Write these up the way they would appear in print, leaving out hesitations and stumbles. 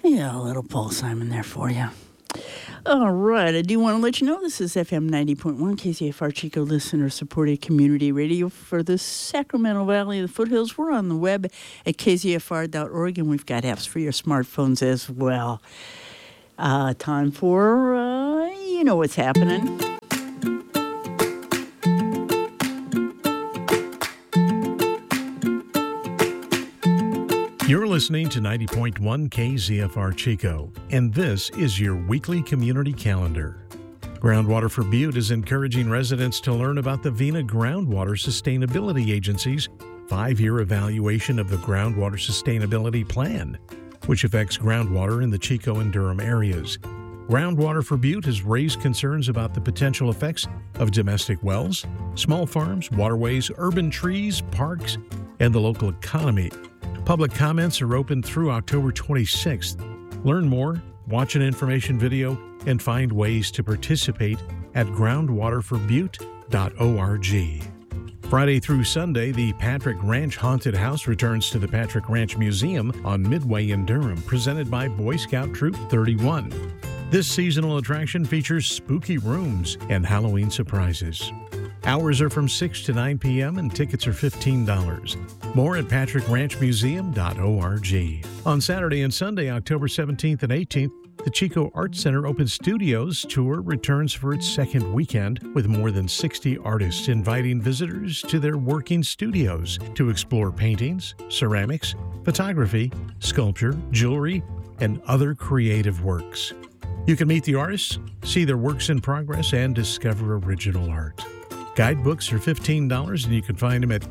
Yeah, a little Paul Simon there for you. All right, I do want to let you know this is FM 90.1 KZFR Chico listener-supported community radio for the Sacramento Valley of the Foothills. We're on the web at kzfr.org, and we've got apps for your smartphones as well. Time for, you know what's happening. You're listening to 90.1 KZFR Chico, and this is your weekly community calendar. Groundwater for Butte is encouraging residents to learn about the VENA Groundwater Sustainability Agency's 5-year evaluation of the Groundwater Sustainability Plan, which affects groundwater in the Chico and Durham areas. Groundwater for Butte has raised concerns about the potential effects of domestic wells, small farms, waterways, urban trees, parks, and the local economy. Public comments are open through October 26th. Learn more, watch an information video, and find ways to participate at groundwaterforbutte.org. Friday through Sunday, the Patrick Ranch Haunted House returns to the Patrick Ranch Museum on Midway in Durham, presented by Boy Scout Troop 31. This seasonal attraction features spooky rooms and Halloween surprises. Hours are from 6 to 9 p.m. and tickets are $15. More at patrickranchmuseum.org. On Saturday and Sunday, October 17th and 18th, the Chico Art Center Open Studios Tour returns for its second weekend with more than 60 artists inviting visitors to their working studios to explore paintings, ceramics, photography, sculpture, jewelry, and other creative works. You can meet the artists, see their works in progress, and discover original art. Guidebooks are $15, and you can find them at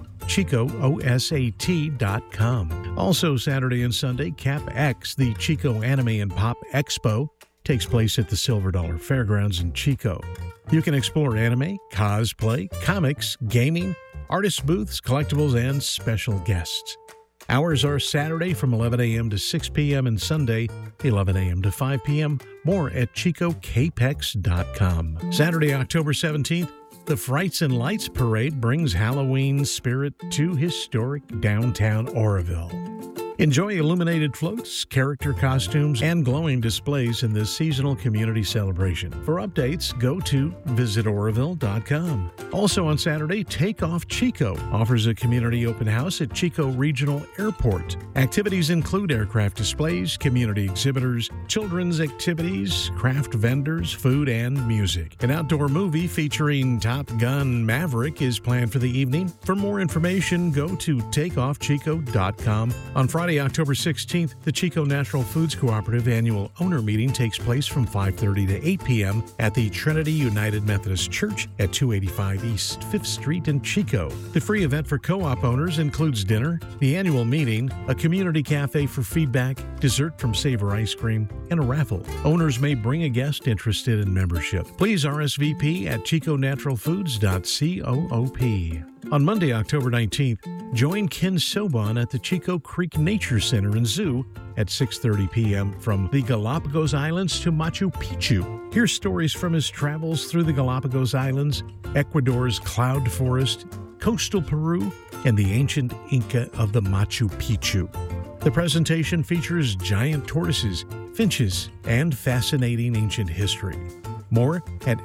chicoosat.com. Also, Saturday and Sunday, CapX, the Chico Anime and Pop Expo, takes place at the Silver Dollar Fairgrounds in Chico. You can explore anime, cosplay, comics, gaming, artist booths, collectibles, and special guests. Hours are Saturday from 11 a.m. to 6 p.m. and Sunday 11 a.m. to 5 p.m. More at chicocapex.com. Saturday, October 17th, the Frights and Lights Parade brings Halloween spirit to historic downtown Oroville. Enjoy illuminated floats, character costumes, and glowing displays in this seasonal community celebration. For updates, go to visitoroville.com. Also on Saturday, Take Off Chico offers a community open house at Chico Regional Airport. Activities include aircraft displays, community exhibitors, children's activities, craft vendors, food, and music. An outdoor movie featuring Top Gun Maverick is planned for the evening. For more information, go to takeoffchico.com. On Friday, October 16th, the Chico Natural Foods Cooperative annual owner meeting takes place from 5:30 to 8 p.m. at the Trinity United Methodist Church at 285 East 5th Street in Chico. The free event for co-op owners includes dinner, the annual meeting, a community cafe for feedback, dessert from Savor Ice Cream, and a raffle. Owners may bring a guest interested in membership. Please RSVP at chiconaturalfoods.coop. On Monday, October 19th, join Ken Sobon at the Chico Creek Nature Center and Zoo at 6:30 p.m. from the Galapagos Islands to Machu Picchu. Hear stories from his travels through the Galapagos Islands, Ecuador's cloud forest, coastal Peru, and the ancient Inca of the Machu Picchu. The presentation features giant tortoises, finches, and fascinating ancient history. More at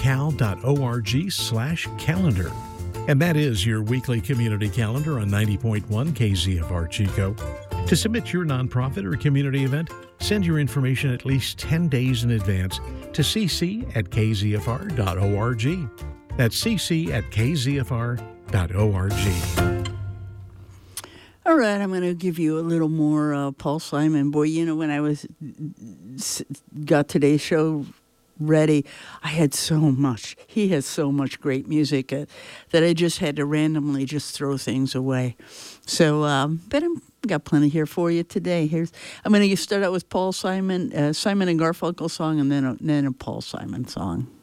altical.org/calendar. And that is your weekly community calendar on 90.1 KZFR Chico. To submit your nonprofit or community event, send your information at least 10 days in advance to cc@kzfr.org. That's cc@kzfr.org. All right, I'm going to give you a little more Paul Simon. Boy, you know, when I got today's show ready, I had so much. He has so much great music that I just had to randomly just throw things away. So, but I've got plenty here for you today. I'm going to start out with Paul Simon, Simon and Garfunkel song, and then a Paul Simon song.